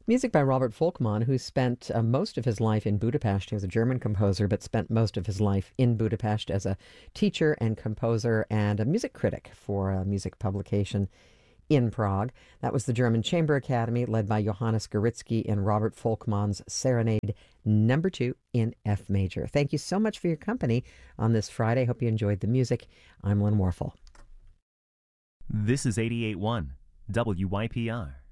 Music by Robert Volkmann, who spent most of his life in Budapest. He was a German composer, but spent most of his life in Budapest as a teacher and composer and a music critic for a music publication in Prague. That was the German Chamber Academy, led by Johannes Goritzky in Robert Volkmann's Serenade Number 2 in F major. Thank you so much for your company on this Friday. Hope you enjoyed the music. I'm Lynn Warfel. This is 88.1 WYPR.